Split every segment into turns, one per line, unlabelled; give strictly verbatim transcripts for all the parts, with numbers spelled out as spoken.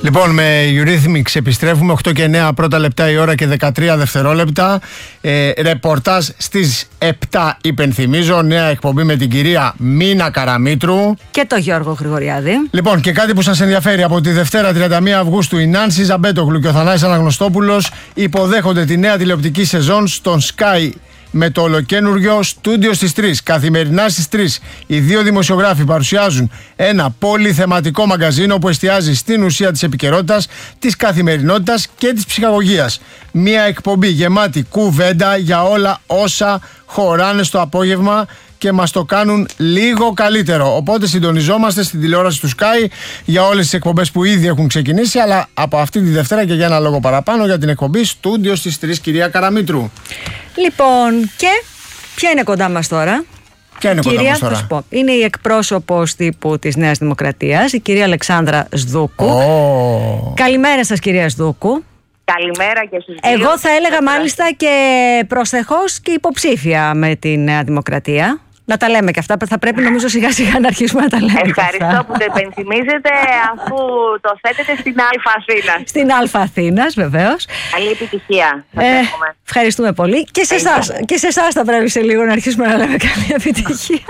Λοιπόν, με Eurythmics επιστρέφουμε. οκτώ και εννέα πρώτα λεπτά η ώρα και δεκατρία δευτερόλεπτα. Ε, ρεπορτάζ στις επτά, υπενθυμίζω. Νέα εκπομπή με την κυρία Μίνα Καραμήτρου
και το Γιώργο Γρηγοριάδη.
Λοιπόν, και κάτι που σας ενδιαφέρει. Από τη Δευτέρα τριάντα μία Αυγούστου η Νάνση Ζαμπέτογλου και ο Θανάσης Αναγνωστόπουλος υποδέχονται τη νέα τηλεοπτική σεζόν στον Sky με το ολοκένουργιο Στούντιο στις τρεις. Καθημερινά στις τρεις οι δύο δημοσιογράφοι παρουσιάζουν ένα πολυθεματικό μαγκαζίνο που εστιάζει στην ουσία της επικαιρότητας, της καθημερινότητας και της ψυχαγωγίας. Μια εκπομπή γεμάτη κουβέντα για όλα όσα χωράνε στο απόγευμα και μας το κάνουν λίγο καλύτερο. Οπότε συντονιζόμαστε στην τηλεόραση του Sky για όλες τις εκπομπές που ήδη έχουν ξεκινήσει, αλλά από αυτή τη Δευτέρα και για ένα λόγο παραπάνω για την εκπομπή Στούντιο στις τρεις, κυρία Καραμήτρου.
Λοιπόν, και ποια είναι κοντά μας τώρα?
Ποια είναι
κυρία,
κοντά μας τώρα?
Θα σου πω. Είναι η εκπρόσωπος τύπου της Νέας Δημοκρατίας, η κυρία Αλεξάνδρα Σδούκου.
Oh.
Καλημέρα σας, κυρία Σδούκου.
Καλημέρα και στους δύο.
Εγώ θα έλεγα μάλιστα και προσεχώς και υποψήφια με τη Νέα Δημοκρατία. Να τα λέμε και αυτά. Θα πρέπει νομίζω σιγά σιγά να αρχίσουμε να τα λέμε.
Ευχαριστώ που το υπενθυμίζετε, αφού το θέτετε στην Αλφα Αθήνας.
Στην Αλφα Αθήνας, βεβαίως.
Καλή επιτυχία.
Ε, ευχαριστούμε πολύ. Και σε εσάς, και σε εσάς θα πρέπει σε λίγο να αρχίσουμε να λέμε καλή επιτυχία.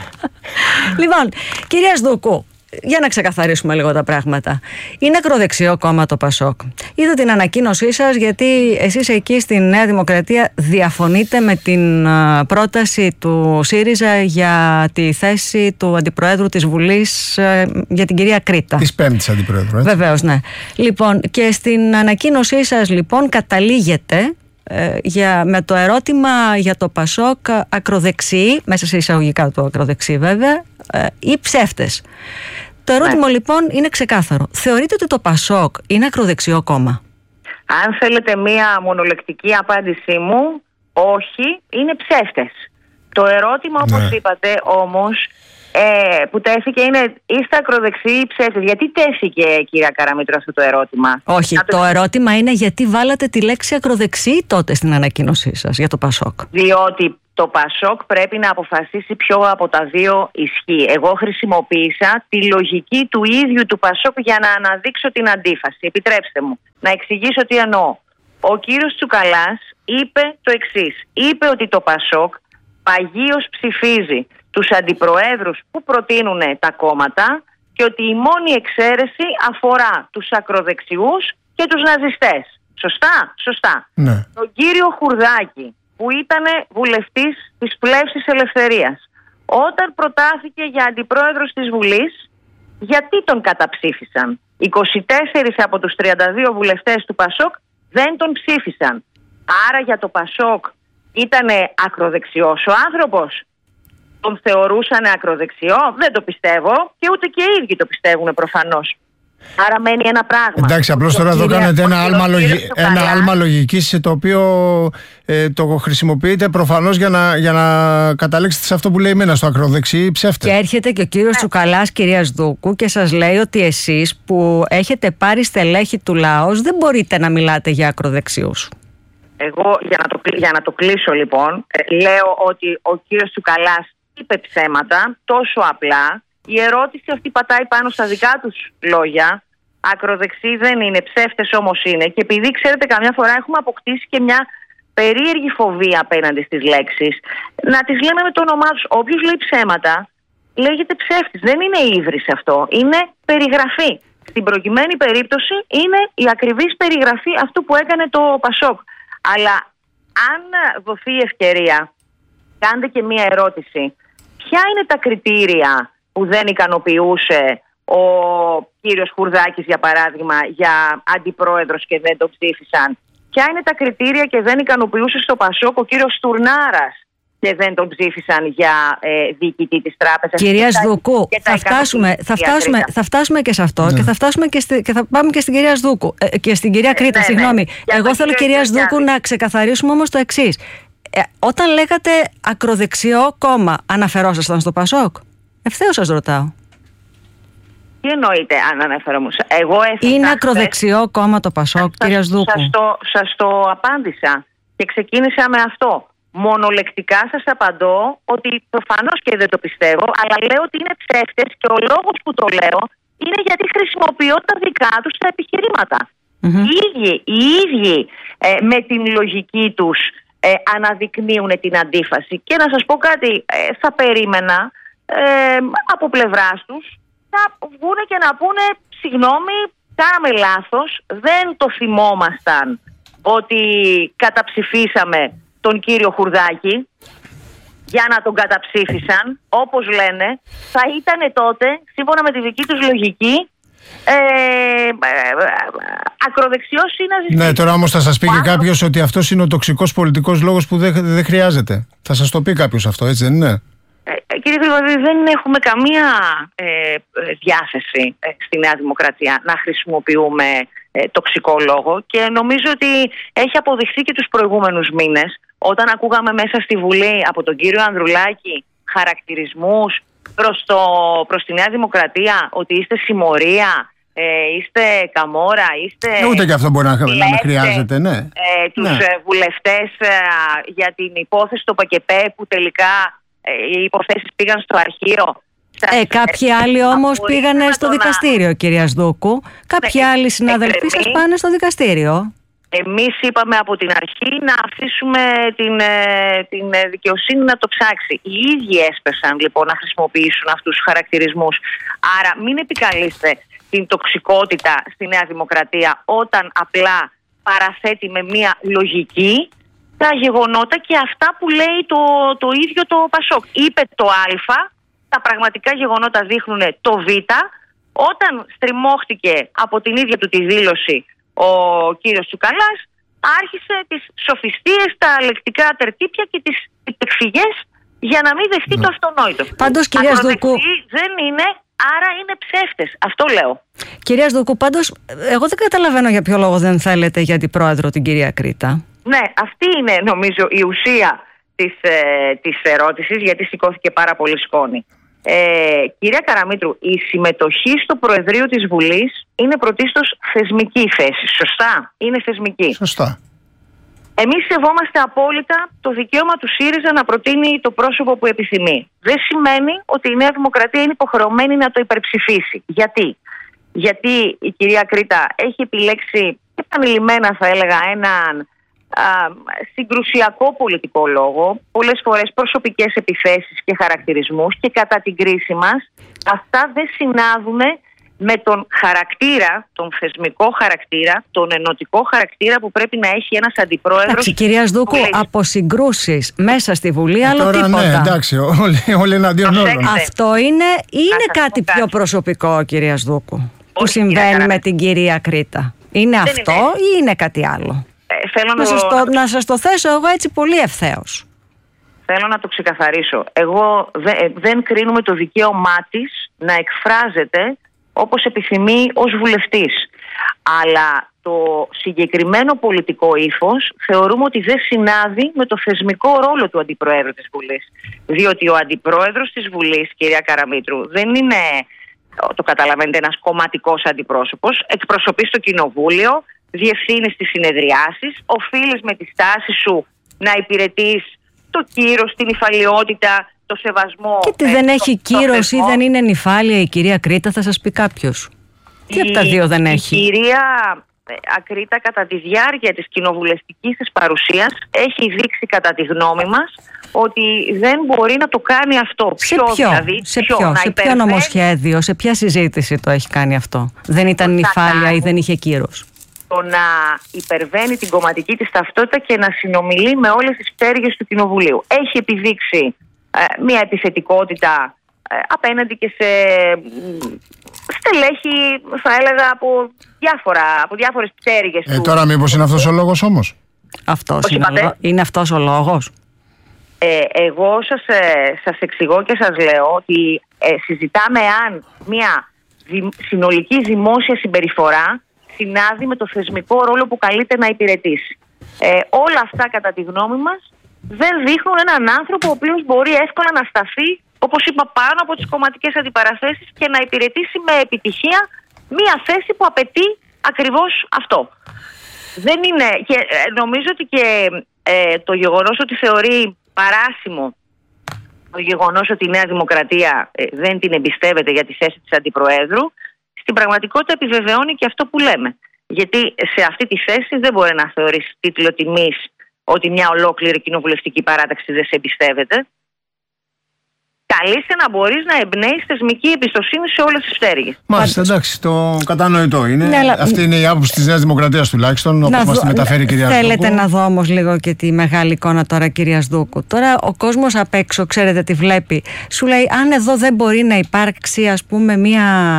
Λοιπόν, κυρία Σδούκου, για να ξεκαθαρίσουμε λίγο τα πράγματα. Είναι ακροδεξιό κόμμα το Πασόκ. Είδα την ανακοίνωσή σας, γιατί εσείς εκεί στη Νέα Δημοκρατία διαφωνείτε με την α, πρόταση του ΣΥΡΙΖΑ για τη θέση του Αντιπροέδρου της Βουλής α, για την κυρία Κρήτα.
Της πέμπτης Αντιπροέδρου, έτσι.
Βεβαίως, ναι. Λοιπόν, και στην ανακοίνωσή σας λοιπόν καταλήγετε ε, για, με το ερώτημα για το Πασόκ ακροδεξιοί, μέσα σε εισαγωγικά το ακροδεξί βέβαια, ε, ή ψεύτες. Το ερώτημα ναι. λοιπόν είναι ξεκάθαρο. Θεωρείτε ότι το Πασόκ είναι ακροδεξιό κόμμα?
Αν θέλετε μία μονολεκτική απάντησή μου, όχι, είναι ψεύτες. Το ερώτημα, όπως ναι. είπατε όμως, ε, που τέθηκε είναι, είστε ακροδεξιοί ή ψεύτες? Γιατί τέθηκε, κυρία Καραμήτρου, αυτό το ερώτημα?
Όχι, το... το ερώτημα είναι γιατί βάλατε τη λέξη ακροδεξιοί τότε στην ανακοίνωσή σας για το Πασόκ.
Διότι το Πασόκ πρέπει να αποφασίσει ποιο από τα δύο ισχύει. Εγώ χρησιμοποίησα τη λογική του ίδιου του Πασόκ για να αναδείξω την αντίφαση. Επιτρέψτε μου να εξηγήσω τι εννοώ. Ο κύριος Τσουκαλάς είπε το εξής. Είπε ότι το Πασόκ παγίως ψηφίζει τους αντιπροέδρους που προτείνουν τα κόμματα και ότι η μόνη εξαίρεση αφορά τους ακροδεξιούς και τους ναζιστές. Σωστά, σωστά.
Ναι.
Τον κύριο Χουρδάκη, που ήταν βουλευτής της Πλεύσης Ελευθερίας, όταν προτάθηκε για αντιπρόεδρος της Βουλής, γιατί τον καταψήφισαν? είκοσι τέσσερις από τους τριάντα δύο βουλευτές του Πασόκ δεν τον ψήφισαν. Άρα για το Πασόκ ήταν ακροδεξιός ο άνθρωπος? Τον θεωρούσαν ακροδεξιό? Δεν το πιστεύω, και ούτε και οι ίδιοι το πιστεύουν προφανώς. Άρα μένει ένα πράγμα.
Εντάξει, απλώς τώρα εδώ κάνετε ένα άλμα, λογι... ένα άλμα λογικής, το οποίο ε, το χρησιμοποιείτε προφανώς για να, για να καταλήξετε σε αυτό που λέει η Μένα, στο ακροδεξί ψεύτε.
Και έρχεται και ο κύριος Τσουκαλάς, κυρία Σδούκου, και σας λέει ότι εσείς που έχετε πάρει στελέχη του λαός δεν μπορείτε να μιλάτε για ακροδεξιούς.
Εγώ για να το, για να το κλείσω λοιπόν, λέω ότι ο κύριος Τσουκαλάς είπε ψέματα τόσο απλά. Η ερώτηση αυτή πατάει πάνω στα δικά τους λόγια. Ακροδεξί δεν είναι, ψεύτες όμως είναι. Και επειδή ξέρετε, καμιά φορά έχουμε αποκτήσει και μια περίεργη φοβία απέναντι στις λέξεις, να τις λέμε με το όνομά τους. Όποιος λέει ψέματα λέγεται ψεύτης. Δεν είναι ύβρις αυτό. Είναι περιγραφή. Στην προκειμένη περίπτωση είναι η ακριβής περιγραφή αυτού που έκανε το Πασόκ. Αλλά αν δοθεί η ευκαιρία, κάντε και μία ερώτηση. Ποια είναι τα κριτήρια που δεν ικανοποιούσε ο κύριος Χουρδάκης, για παράδειγμα, για αντιπρόεδρος και δεν το ψήφισαν? Ποια είναι τα κριτήρια και δεν ικανοποιούσε στο Πασόκ ο κύριος Στουρνάρας και δεν τον ψήφισαν για ε, διοικητή της τράπεζας?
Κυρία Σδούκου, θα φτάσουμε, θα, φτάσουμε, θα φτάσουμε και σε αυτό, ναι. και, θα φτάσουμε και, στη, και θα πάμε και στην κυρία Σδούκου, ε, και στην κυρία Κρήτα, ναι, συγγνώμη. Ναι. Εγώ θέλω, κυρία Σδούκου, να ξεκαθαρίσουμε όμως το εξής. Ε, όταν λέγατε ακροδεξιό κόμμα, αναφερόσασταν στο Πασόκ? Ευθέως σας ρωτάω.
Τι εννοείτε αν αναφέρομαι? Εγώ
είναι ακροδεξιό κόμμα το Πασόκ, κυρία Σδούκου?
Σας το, σας το απάντησα και ξεκίνησα με αυτό. Μονολεκτικά σας απαντώ ότι προφανώς και δεν το πιστεύω, αλλά λέω ότι είναι ψεύτες, και ο λόγος που το λέω είναι γιατί χρησιμοποιώ τα δικά τους τα επιχειρήματα.
Mm-hmm.
Οι ίδιοι, οι ίδιοι ε, με την λογική τους ε, αναδεικνύουν την αντίφαση. Και να σας πω κάτι, ε, θα περίμενα ε, από πλευράς τους να βγουν και να πούνε συγγνώμη, κάναμε λάθος, δεν το θυμόμασταν ότι καταψηφίσαμε τον κύριο Χουρδάκη για να τον καταψήφισαν, όπως λένε, θα ήταν τότε, σύμφωνα με τη δική τους λογική, ε, ε, ακροδεξιός ή ναζιστής.
Ναι, τώρα όμως θα σας πει και κάποιος ότι αυτός είναι ο τοξικός πολιτικός λόγος που δεν, δεν χρειάζεται. Θα σας το πει κάποιος αυτό, έτσι δεν είναι?
Ε, κύριε Γρηγορίδη, δεν έχουμε καμία ε, διάθεση ε, στη Νέα Δημοκρατία να χρησιμοποιούμε ε, τοξικό λόγο, και νομίζω ότι έχει αποδειχθεί και τους προηγούμενους μήνες, όταν ακούγαμε μέσα στη Βουλή από τον κύριο Ανδρουλάκη χαρακτηρισμούς προς, το, προς τη Νέα Δημοκρατία, ότι είστε συμμορία, ε, είστε καμόρα, είστε...
Ε, ούτε και αυτό μπορεί να, να χρειάζεται, ναι.
Ε, τους
ναι.
ε, βουλευτές ε, για την υπόθεση του ΠΑΚΕΠΕ, που τελικά ε, οι υποθέσεις πήγαν στο αρχείο.
Ε, κάποιοι άλλοι όμως πήγανε στο δικαστήριο, κυρία Σδούκου. Κάποιοι ναι, άλλοι συναδελφοί σας πάνε στο δικαστήριο.
Εμείς είπαμε από την αρχή να αφήσουμε την, την δικαιοσύνη να το ψάξει. Οι ίδιοι έσπεσαν λοιπόν να χρησιμοποιήσουν αυτούς τους χαρακτηρισμούς. Άρα μην επικαλείστε την τοξικότητα στη Νέα Δημοκρατία όταν απλά παραθέτει με μια λογική τα γεγονότα και αυτά που λέει το, το ίδιο το Πασόκ. Είπε το Α, τα πραγματικά γεγονότα δείχνουν το Β. Όταν στριμώχτηκε από την ίδια του τη δήλωση ο κύριος Τσουκαλάς, άρχισε τις σοφιστίες, τα λεκτικά τερτύπια και τις εκφυγές για να μην δεχτεί ναι. το αυτονόητο.
Πάντως, κυρία Σδούκου,
δεν είναι, άρα είναι ψεύτες. Αυτό λέω.
Κυρία Σδούκου, πάντως, εγώ δεν καταλαβαίνω για ποιο λόγο δεν θέλετε για την πρόεδρο την κυρία Κρήτα.
Ναι, αυτή είναι νομίζω η ουσία της, ε, της ερώτησης, γιατί σηκώθηκε πάρα πολύ σκόνη. Ε, κυρία Καραμήτρου, η συμμετοχή στο Προεδρείο της Βουλής είναι πρωτίστως θεσμική θέση. Σωστά, είναι θεσμική.
Σωστά.
Εμείς σεβόμαστε απόλυτα το δικαίωμα του ΣΥΡΙΖΑ να προτείνει το πρόσωπο που επιθυμεί. Δεν σημαίνει ότι η Νέα Δημοκρατία είναι υποχρεωμένη να το υπερψηφίσει. Γιατί? Γιατί η κυρία Κρήτα έχει επιλέξει επανειλημμένα, θα έλεγα, έναν α, συγκρουσιακό πολιτικό λόγο, πολλές φορές προσωπικές επιθέσεις και χαρακτηρισμούς, και κατά την κρίση μας αυτά δεν συνάδουν με τον χαρακτήρα, τον θεσμικό χαρακτήρα, τον ενωτικό χαρακτήρα που πρέπει να έχει ένας αντιπρόεδρος.
Εντάξει, κυρία Σδούκου, από συγκρούσεις μέσα στη Βουλή, ε, άλλο
τώρα,
τίποτα.
Ναι, εντάξει, όλοι, όλοι εναντίον όλων.
Αυτό είναι ή είναι κάτι πιο κάτι. προσωπικό, κυρία Σδούκου, όχι, που συμβαίνει με την κυρία Κρήτα? Είναι δεν αυτό είναι. ή είναι κάτι άλλο?
Ε, θέλω να,
να, σας το,
να...
να σας το θέσω εγώ έτσι πολύ ευθέως.
Θέλω να το ξεκαθαρίσω. Εγώ δε, δεν κρίνουμε το δικαίωμά της να εκφράζεται όπως επιθυμεί ως βουλευτής. Αλλά το συγκεκριμένο πολιτικό ύφος θεωρούμε ότι δεν συνάδει με το θεσμικό ρόλο του Αντιπροέδρου της Βουλής. Διότι ο Αντιπρόεδρος της Βουλής, κυρία Καραμήτρου, δεν είναι, το καταλαβαίνετε, ένας κομματικός αντιπρόσωπος. Εκπροσωπείς το Κοινοβούλιο, διευθύνεις τις συνεδριάσεις, οφείλεις με τη στάση σου να υπηρετείς το κύρος, την υφαλιότητα, το σεβασμό.
Και τι δεν έχει κύρος ή δεν είναι νυφάλια η κυρία Κρήτα, θα σας πει κάποιος. Τι από τα δύο δεν έχει?
Η κυρία Ακρίτα κατά τη διάρκεια της κοινοβουλευτικής της παρουσίας έχει δείξει κατά τη γνώμη μας ότι δεν μπορεί να το κάνει αυτό.
Σε ποιο, δηλαδή, σε ποιο, ποιο, σε ποιο νομοσχέδιο, σε ποια συζήτηση το έχει κάνει αυτό? Δεν ήταν νυφάλια ή δεν είχε κύρος?
Το να υπερβαίνει την κομματική της ταυτότητα και να συνομιλεί με όλες τις πτέρυγες του Κοινοβουλίου. Έχει επιδείξει ε, μια επιθετικότητα ε, απέναντι και σε στελέχη, θα έλεγα, από, διάφορα, από διάφορες πτέρυγες
ε,
του.
Τώρα μήπως είναι αυτός ο λόγος όμως?
Αυτός είναι, ο, είναι αυτός ο λόγος.
Ε, εγώ σας, ε, σας εξηγώ και σας λέω ότι ε, συζητάμε αν μια δη, συνολική δημόσια συμπεριφορά συνάδει με το θεσμικό ρόλο που καλείται να υπηρετήσει. Ε, όλα αυτά, κατά τη γνώμη μας, δεν δείχνουν έναν άνθρωπο ο οποίος μπορεί εύκολα να σταθεί, όπως είπα, πάνω από τις κομματικές αντιπαραθέσεις και να υπηρετήσει με επιτυχία μία θέση που απαιτεί ακριβώς αυτό. Δεν είναι, και νομίζω ότι και ε, το γεγονός ότι θεωρεί παράσιμο το γεγονός ότι η Νέα Δημοκρατία ε, δεν την εμπιστεύεται για τη θέση της Αντιπροέδρου στην πραγματικότητα επιβεβαιώνει και αυτό που λέμε. Γιατί σε αυτή τη θέση δεν μπορεί να θεωρείς τίτλο τιμής ότι μια ολόκληρη κοινοβουλευτική παράταξη δεν σε εμπιστεύεται. Καλείσαι να μπορείς να εμπνέεις θεσμική εμπιστοσύνη σε όλες τις πτέρυγες.
Μάλιστα, εντάξει, το κατανοητό είναι.
Ναι, αλλά...
Αυτή είναι η άποψη της Νέας Δημοκρατίας τουλάχιστον, όπως μας τη μεταφέρει η κυρία
Θέλετε
Δούκου.
να δω όμως λίγο και τη μεγάλη εικόνα τώρα, κυρία Δούκου. Τώρα ο κόσμος απ' έξω, ξέρετε, τη βλέπει. Σου λέει, αν εδώ δεν μπορεί να υπάρξει, ας πούμε, μία.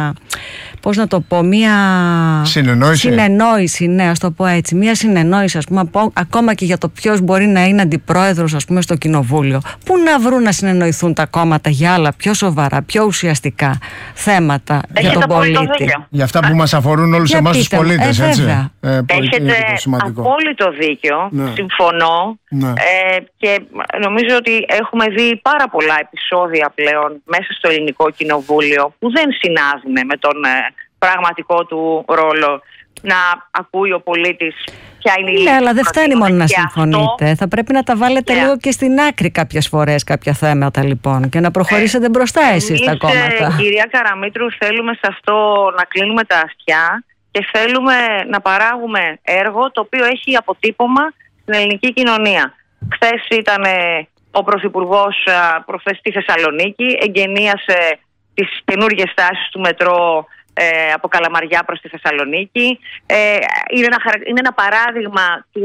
Πώς να το πω, μία
συνεννόηση.
συνεννόηση, ναι, ας το πω έτσι. Μία συνεννόηση, ας πούμε, από, ακόμα και για το ποιος μπορεί να είναι αντιπρόεδρος, ας πούμε, στο κοινοβούλιο. Πού να βρουν να συνεννοηθούν τα κόμματα για άλλα πιο σοβαρά, πιο ουσιαστικά θέματα για τον πολίτη.
Για αυτά που μας αφορούν όλους εμάς τους πολίτες,
ε,
έτσι.
Ε, Έχετε απόλυτο δίκιο, ναι. Συμφωνώ, ναι. Ε, και νομίζω ότι έχουμε δει πάρα πολλά επεισόδια πλέον μέσα στο ελληνικό κοινοβούλιο που δεν συνάδουν με τον ε, πραγματικό του ρόλο, να ακούει ο πολίτης ποια είναι η.
Ναι, αλλά δεν φτάνει μόνο να συμφωνείτε. Αυτό... Θα πρέπει να τα βάλετε yeah. λίγο και στην άκρη κάποιες φορές κάποια θέματα, λοιπόν, και να προχωρήσετε ε, μπροστά εσείς τα κόμματα.
Ε, κυρία Καραμήτρου, θέλουμε σε αυτό να κλείνουμε τα αυτιά και θέλουμε να παράγουμε έργο το οποίο έχει αποτύπωμα στην ελληνική κοινωνία. Χθες ήταν ο Πρωθυπουργός προχθές στη Θεσσαλονίκη, εγκαινίασε τις καινούργιες στάσεις του μετρό ε, από Καλαμαριά προς τη Θεσσαλονίκη. Ε, είναι, ένα, είναι ένα παράδειγμα του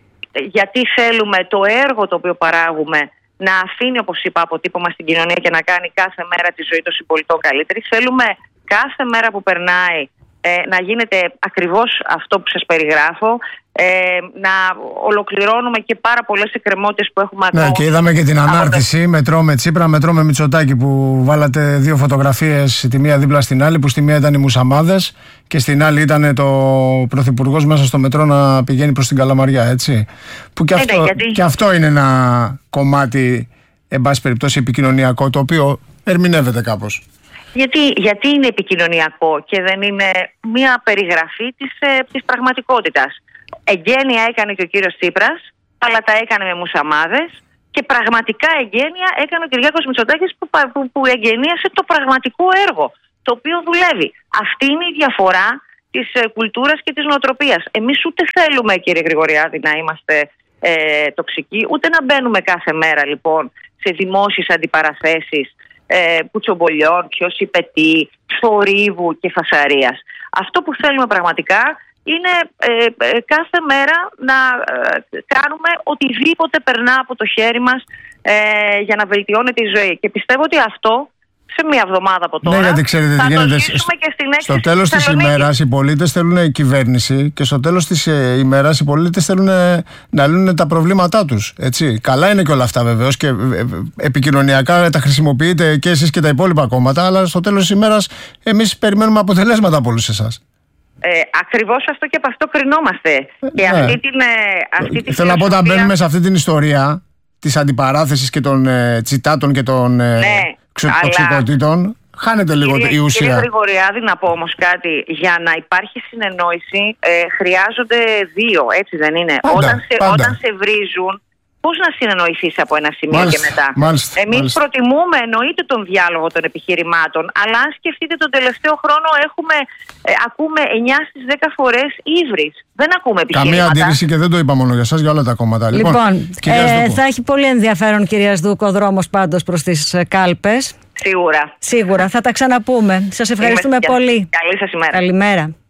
γιατί θέλουμε το έργο το οποίο παράγουμε να αφήνει, όπως είπα, αποτύπωμα στην κοινωνία και να κάνει κάθε μέρα τη ζωή των συμπολιτών καλύτερη. Θέλουμε κάθε μέρα που περνάει ε, να γίνεται ακριβώς αυτό που σας περιγράφω, ε, να ολοκληρώνουμε και πάρα πολλές εκκρεμότητες που έχουμε ακόμα.
Ναι, και είδαμε και την ανάρτηση μετρό με Τσίπρα, μετρό με Μητσοτάκη, που βάλατε δύο φωτογραφίες, τη μία δίπλα στην άλλη, που στη μία ήταν οι μουσαμάδες και στην άλλη ήταν το πρωθυπουργός μέσα στο μετρό να πηγαίνει προς την Καλαμαριά, έτσι. Που και, ε, αυτό, γιατί... και αυτό είναι ένα κομμάτι, εν πάση περιπτώσει, επικοινωνιακό, το οποίο ερμηνεύεται κάπως.
Γιατί, γιατί είναι επικοινωνιακό και δεν είναι μια περιγραφή της, ε, της πραγματικότητας. Εγγένεια έκανε και ο κύριος Τσίπρας, αλλά τα έκανε με μουσαμάδες, και πραγματικά εγγένεια έκανε ο Κυριάκος Μητσοτάκης που, που, που εγγενίασε το πραγματικό έργο, το οποίο δουλεύει. Αυτή είναι η διαφορά της ε, κουλτούρας και της νοοτροπίας. Εμείς ούτε θέλουμε, κύριε Γρηγοριάδη, να είμαστε ε, τοξικοί, ούτε να μπαίνουμε κάθε μέρα, λοιπόν, σε δημόσιες αντιπαραθέσεις Ε, πουτσομπολιών, ποιος είπε τι, θορύβου και φασαρίας. Αυτό που θέλουμε πραγματικά είναι ε, ε, κάθε μέρα να ε, κάνουμε οτιδήποτε περνά από το χέρι μας ε, για να βελτιώνεται η ζωή. Και πιστεύω ότι αυτό σε μία εβδομάδα από τώρα,
ναι, γιατί ξέρετε τι γίνεται.
Και στην
στο τέλος της ημέρας οι πολίτες θέλουν κυβέρνηση, και στο τέλος της ε, ημέρας οι πολίτες θέλουν ε, να λύνουν τα προβλήματά τους. Έτσι. Καλά είναι και όλα αυτά βεβαίως, και ε, ε, επικοινωνιακά τα χρησιμοποιείτε και εσείς και τα υπόλοιπα κόμματα, αλλά στο τέλος της ημέρας εμείς περιμένουμε αποτελέσματα από όλους εσάς.
Ε, ακριβώς αυτό, και από αυτό κρινόμαστε. Ε, και ναι. αυτή την, αυτή τη
Θέλω να πω, όταν μπαίνουμε σε αυτή την ιστορία της αντιπαράθεσης και των ε, τσιτάτων και των ε,
ναι,
ξωτικότητων, χάνεται λίγο
κύριε,
η ουσία.
Κύριε Γρηγοριάδη, να πω όμως κάτι. Για να υπάρχει συνεννόηση ε, χρειάζονται δύο, έτσι δεν είναι?
Πάντα,
όταν, σε,
πάντα.
όταν σε βρίζουν, πώς να συνεννοηθείς από ένα σημείο
μάλιστα,
και μετά?
μάλιστα,
Εμείς
μάλιστα.
προτιμούμε εννοείται τον διάλογο των επιχειρημάτων, αλλά αν σκεφτείτε τον τελευταίο χρόνο έχουμε, ε, ακούμε εννιά στις δέκα φορές ύβρις. Δεν ακούμε επιχειρήματα.
Καμία αντίρρηση, και δεν το είπα μόνο για εσάς, για όλα τα κόμματα.
Λοιπόν,
λοιπόν
ε, θα έχει πολύ ενδιαφέρον, κυρία Δούκου, ο δρόμος πάντως προς τις κάλπες.
Σίγουρα.
Σίγουρα. Θα τα ξαναπούμε. Σας ευχαριστούμε πολύ.
Καλή σας ημέρα.
Καλημέρα.